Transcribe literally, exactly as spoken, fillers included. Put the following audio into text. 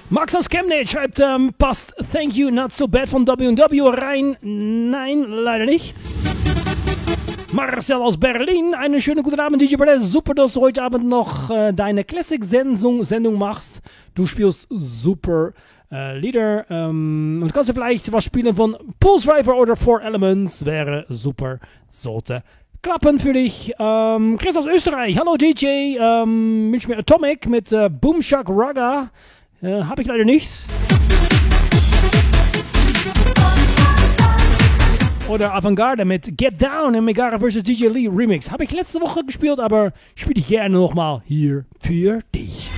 Max aus Chemnitz schreibt, ähm, passt Thank You Not So Bad von W und W rein? Nein, leider nicht. Marcel aus Berlin, einen schönen guten Abend, D J Perez. Super, dass du heute Abend noch äh, deine Classic-Sendung Sendung machst. Du spielst super äh, Lieder ähm, und kannst du vielleicht was spielen von Pulse Driver oder Four Elements. Wäre super, sollte klappen für dich. Ähm, Chris aus Österreich, hallo D J, ähm, wünsch mir Atomic mit äh, Boom Shack Raga. Äh, hab ich leider nicht. Oder Avantgarde mit Get Down im Megara versus D J Lee Remix. Habe ich letzte Woche gespielt, aber spiele ich gerne nochmal hier für dich.